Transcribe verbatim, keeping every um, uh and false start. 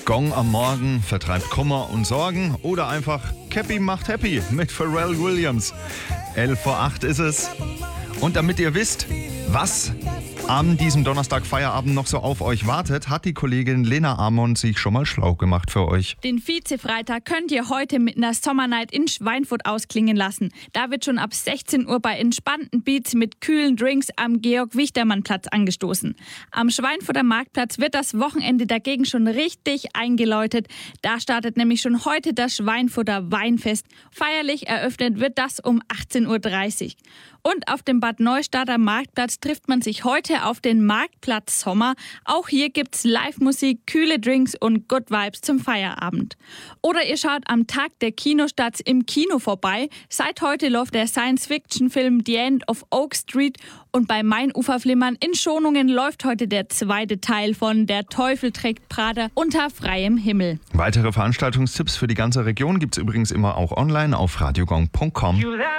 Gong am Morgen vertreibt Kummer und Sorgen oder einfach Cappy macht happy mit Pharrell Williams. elf vor acht ist es. Und damit ihr wisst, was an diesem Donnerstag Feierabend noch so auf euch wartet, hat die Kollegin Lena Amon sich schon mal schlau gemacht für euch. Den Vize-Freitag könnt ihr heute mit einer Sommernight in Schweinfurt ausklingen lassen. Da wird schon ab sechzehn Uhr bei entspannten Beats mit kühlen Drinks am Georg-Wichtermann-Platz angestoßen. Am Schweinfurter Marktplatz wird das Wochenende dagegen schon richtig eingeläutet. Da startet nämlich schon heute das Schweinfurter Weinfest. Feierlich eröffnet wird das um achtzehn Uhr dreißig. Und auf dem Bad Neustadter Marktplatz trifft man sich heute auf den Marktplatz Sommer. Auch hier gibt's Live-Musik, kühle Drinks und Good Vibes zum Feierabend. Oder ihr schaut am Tag der Kinostarts im Kino vorbei. Seit heute läuft der Science-Fiction-Film The End of Oak Street. Und bei Mainuferflimmern in Schonungen läuft heute der zweite Teil von Der Teufel trägt Prada unter freiem Himmel. Weitere Veranstaltungstipps für die ganze Region gibt's übrigens immer auch online auf radiogong punkt com.